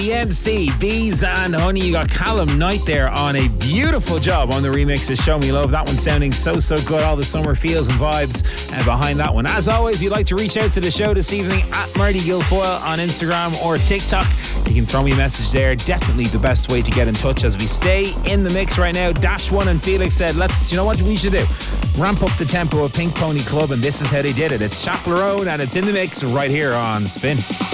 EMC, Bees and Honey. You got Callum Knight there on a beautiful job on the remix of Show Me Love. That one sounding so good. All the summer feels and vibes behind that one. As always, if you'd like to reach out to the show this evening, at Marty Guilfoyle on Instagram or TikTok, you can throw me a message there. Definitely the best way to get in touch as we stay in the mix right now. Dash One and Felix said, you know what we should do? Ramp up the tempo of Pink Pony Club, and this is how they did it. It's Chaperone and it's in the mix right here on Spin.